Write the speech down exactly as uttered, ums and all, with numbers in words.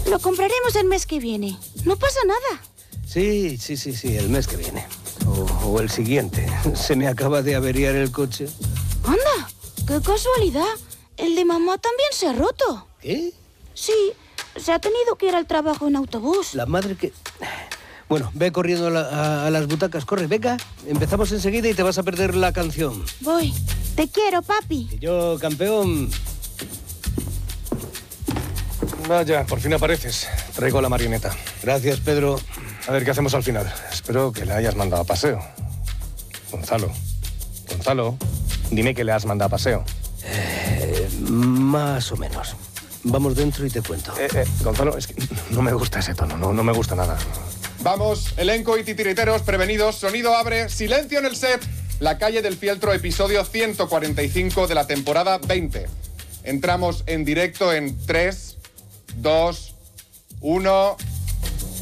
Lo compraremos el mes que viene. No pasa nada. Sí, sí, sí, sí, el mes que viene. O, o el siguiente. Se me acaba de averiar el coche. Anda, qué casualidad. El de mamá también se ha roto. ¿Qué? Sí, se ha tenido que ir al trabajo en autobús. La madre que... Bueno, ve corriendo a, la, a, a las butacas. Corre, venga. Empezamos enseguida y te vas a perder la canción. Voy. Te quiero, papi. Y yo, campeón... Vaya, por fin apareces. Traigo la marioneta. Gracias, Pedro. A ver, ¿qué hacemos al final? Espero que le hayas mandado a paseo. Gonzalo. Gonzalo, dime que le has mandado a paseo. Eh, más o menos. Vamos dentro y te cuento. Eh, eh, Gonzalo, es que no me gusta ese tono, no, no me gusta nada. Vamos, elenco y titiriteros prevenidos. Sonido abre. Silencio en el set. La calle del Fieltro, episodio ciento cuarenta y cinco de la temporada veinte. Entramos en directo en tres, dos, uno...